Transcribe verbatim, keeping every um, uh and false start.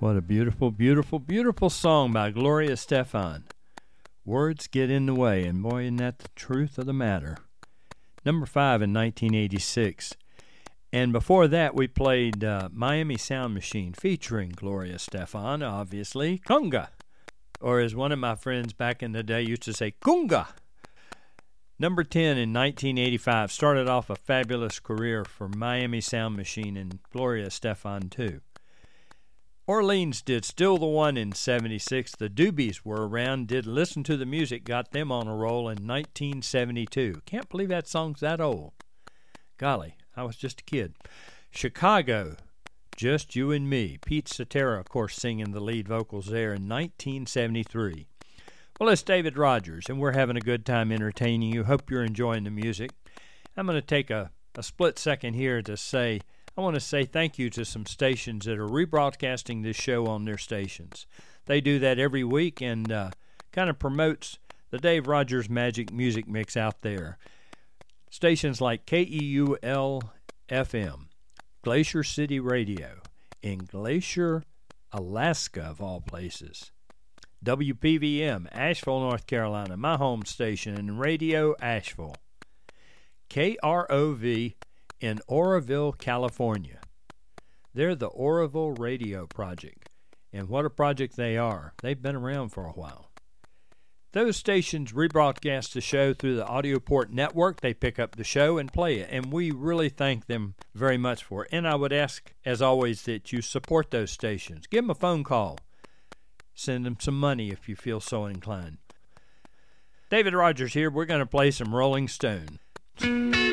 What a beautiful, beautiful, beautiful song by Gloria Estefan. Words get in the way, and boy, isn't that the truth of the matter. Number five in nineteen eighty-six. And before that, we played uh, Miami Sound Machine, featuring Gloria Estefan, obviously, Conga. Or as one of my friends back in the day used to say, Conga. Number ten in nineteen eighty-five started off a fabulous career for Miami Sound Machine and Gloria Estefan, too. Orleans did Still the One in seventy-six. The Doobies were around, did Listen to the Music, got them on a roll in nineteen seventy-two. Can't believe that song's that old. Golly, I was just a kid. Chicago, Just You and Me. Pete Cetera, of course, singing the lead vocals there in nineteen seventy-three. Well, it's David Rogers, and we're having a good time entertaining you. Hope you're enjoying the music. I'm going to take a, a split second here to say, I want to say thank you to some stations that are rebroadcasting this show on their stations. They do that every week and uh, kind of promotes the Dave Rogers Magic Music Mix out there. Stations like K E U L F M, Glacier City Radio, in Glacier, Alaska, of all places. W P V M, Asheville, North Carolina, my home station, and Radio Asheville. K R O V in Oroville, California. They're the Oroville Radio Project, and what a project they are. They've been around for a while. Those stations rebroadcast the show through the AudioPort network. They pick up the show and play it, and we really thank them very much for it. And I would ask, as always, that you support those stations. Give them a phone call. Send them some money if you feel so inclined. David Rogers here. We're going to play some Rolling Stone.